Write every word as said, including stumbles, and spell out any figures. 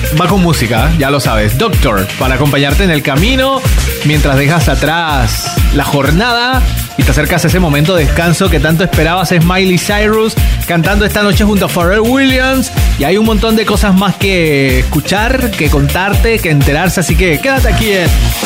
va con música, ya lo sabes. Doctor, para acompañarte en el camino mientras dejas atrás la jornada y te acercas a ese momento de descanso que tanto esperabas. Es Miley Cyrus cantando esta noche junto a Pharrell Williams. Y hay un montón de cosas más que escuchar, que contarte, que enterarse. Así que quédate aquí en